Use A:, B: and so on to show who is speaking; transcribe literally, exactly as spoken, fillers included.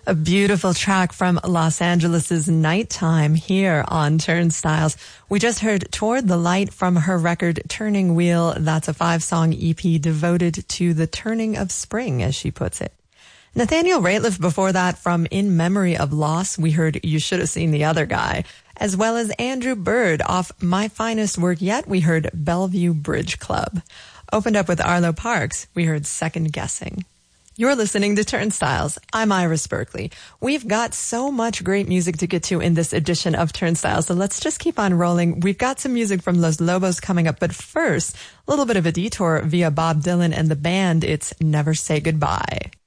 A: A beautiful track from Los Angeles' Nighttime here on Turnstiles. We just heard Toward the Light from her record Turning Wheel. That's a five-song E P devoted to the turning of spring, as she puts it. Nathaniel Rateliff before that from In Memory of Loss. We heard You Should Have Seen the Other Guy. As well as Andrew Bird off My Finest Work Yet. We heard Bellevue Bridge Club. Opened up with Arlo Parks. We heard Second Guessing. You're listening to Turnstiles. I'm Iris Berkeley. We've got so much great music to get to in this edition of Turnstiles, so let's just keep on rolling. We've got some music from Los Lobos coming up, but first, a little bit of a detour via Bob Dylan and the band. It's Never Say Goodbye.